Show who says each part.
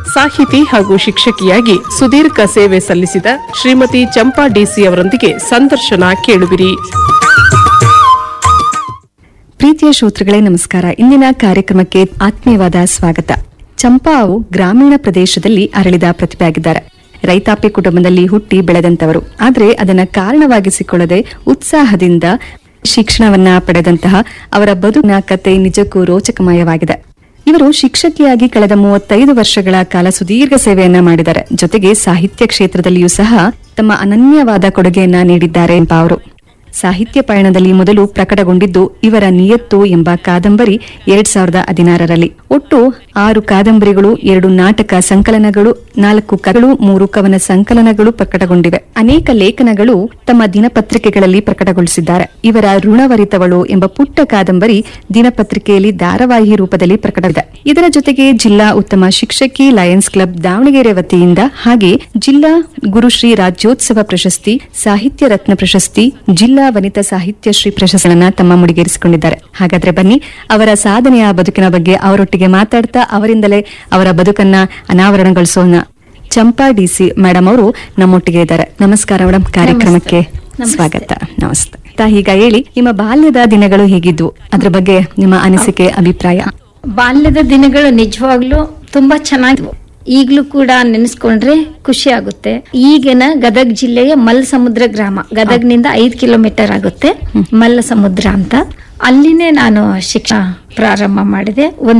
Speaker 1: ಸಾಹಿತಿ ಹಾಗೂ ಶಿಕ್ಷಕಿಯಾಗಿ ಸುದೀರ್ಘ ಸೇವೆ ಸಲ್ಲಿಸಿದ ಶ್ರೀಮತಿ ಚಂಪಾ ಡಿಸಿ ಅವರೊಂದಿಗೆ ಸಂದರ್ಶನ ಕೇಳುವಿರಿ.
Speaker 2: ಪ್ರೀತಿಯ ಶ್ರೋತೃಗಳೇ ನಮಸ್ಕಾರ. ಇಂದಿನ ಕಾರ್ಯಕ್ರಮಕ್ಕೆ ಆತ್ಮೀಯವಾದ ಸ್ವಾಗತ. ಚಂಪಾ ಗ್ರಾಮೀಣ ಪ್ರದೇಶದಲ್ಲಿ ಅರಳಿದ ಪ್ರತಿಭೆಯಾಗಿದ್ದಾರೆ. ರೈತಾಪಿ ಕುಟುಂಬದಲ್ಲಿ ಹುಟ್ಟಿ ಬೆಳೆದಂತವರು. ಆದರೆ ಅದನ್ನ ಕಾರಣವಾಗಿಸಿಕೊಳ್ಳದೆ ಉತ್ಸಾಹದಿಂದ ಶಿಕ್ಷಣವನ್ನ ಪಡೆದಂತಹ ಅವರ ಬದುಕಿನ ಕತೆ ನಿಜಕ್ಕೂ ರೋಚಕಮಯವಾಗಿದೆ. ಇವರು ಶಿಕ್ಷಕಿಯಾಗಿ ಕಳೆದ 35 ವರ್ಷಗಳ ಕಾಲ ಸುದೀರ್ಘ ಸೇವೆಯನ್ನ ಮಾಡಿದ್ದಾರೆ. ಜೊತೆಗೆ ಸಾಹಿತ್ಯ ಕ್ಷೇತ್ರದಲ್ಲಿಯೂ ಸಹ ತಮ್ಮ ಅನನ್ಯವಾದ ಕೊಡುಗೆಯನ್ನ ನೀಡಿದ್ದಾರೆ ಎಂಬ ಅವರು. ಸಾಹಿತ್ಯ ಪಯಣದಲ್ಲಿ ಮೊದಲು ಪ್ರಕಟಗೊಂಡಿದ್ದು ಇವರ ನಿಯತ್ತು ಎಂಬ ಕಾದಂಬರಿ 2016ರಲ್ಲಿ. ಒಟ್ಟು 6 ಕಾದಂಬರಿಗಳು, 2 ನಾಟಕ ಸಂಕಲನಗಳು, 4 ಕಥೆಗಳು, 3 ಕವನ ಸಂಕಲನಗಳು ಪ್ರಕಟಗೊಂಡಿವೆ. ಅನೇಕ ಲೇಖನಗಳು ತಮ್ಮ ದಿನಪತ್ರಿಕೆಗಳಲ್ಲಿ ಪ್ರಕಟಗೊಳಿಸಿದ್ದಾರೆ. ಇವರ ಋಣವರಿತವಳು ಎಂಬ ಪುಟ್ಟ ಕಾದಂಬರಿ ದಿನಪತ್ರಿಕೆಯಲ್ಲಿ ಧಾರಾವಾಹಿ ರೂಪದಲ್ಲಿ ಪ್ರಕಟವಿದೆ. ಇದರ ಜೊತೆಗೆ ಜಿಲ್ಲಾ ಉತ್ತಮ ಶಿಕ್ಷಕಿ ಲಯನ್ಸ್ ಕ್ಲಬ್ ದಾವಣಗೆರೆ ವತಿಯಿಂದ ಹಾಗೆ ಜಿಲ್ಲಾ ಗುರುಶ್ರೀ ರಾಜ್ಯೋತ್ಸವ ಪ್ರಶಸ್ತಿ, ಸಾಹಿತ್ಯ ರತ್ನ ಪ್ರಶಸ್ತಿ, ಜಿಲ್ಲಾ ವನಿತಾ ಸಾಹಿತ್ಯ ಶ್ರೀ ಪ್ರಶಸ್ತಿಗಳನ್ನ ತಮ್ಮ ಮುಡಿಗೇರಿಸಿಕೊಂಡಿದ್ದಾರೆ. ಹಾಗಾದ್ರೆ ಬನ್ನಿ ಅವರ ಸಾಧನೆಯ ಬದುಕಿನ ಬಗ್ಗೆ ಅವರೊಟ್ಟಿಗೆ ಮಾತಾಡ್ತಾ ಅವರಿಂದಲೇ ಅವರ ಬದುಕನ್ನ ಅನಾವರಣಗೊಳಿಸೋಣ. ಚಂಪಾ ಡಿಸಿ ಮೇಡಮ್ ಅವರು ನಮ್ಮೊಟ್ಟಿಗೆ ಇದ್ದಾರೆ. ನಮಸ್ಕಾರ ಮೇಡಮ್, ಕಾರ್ಯಕ್ರಮಕ್ಕೆ ಸ್ವಾಗತ. ನಮಸ್ತೆ. ಈಗ ಹೇಳಿ, ನಿಮ್ಮ ಬಾಲ್ಯದ ದಿನಗಳು ಹೇಗಿದ್ವು? ಅದ್ರ ಬಗ್ಗೆ ನಿಮ್ಮ ಅನಿಸಿಕೆ, ಅಭಿಪ್ರಾಯ.
Speaker 3: ಬಾಲ್ಯದ ದಿನಗಳು ನಿಜವಾಗ್ಲೂ ತುಂಬಾ ಚೆನ್ನಾಗಿದ್ವು. ಈಗ್ಲೂ ಕೂಡ ನೆನೆಸ್ಕೊಂಡ್ರೆ ಖುಷಿ ಆಗುತ್ತೆ. ಈಗಿನ ಗದಗ್ ಜಿಲ್ಲೆಯ ಮಲ್ಲಸಮುದ್ರ ಗ್ರಾಮ, ಗದಗ್ನಿಂದ 5 ಕಿಲೋಮೀಟರ್ ಆಗುತ್ತೆ ಮಲ್ಲಸಮುದ್ರ ಅಂತ. ಅಲ್ಲಿನೇ ನಾನು ಶಿಕ್ಷಣ ಪ್ರಾರಂಭ ಮಾಡಿದೆ.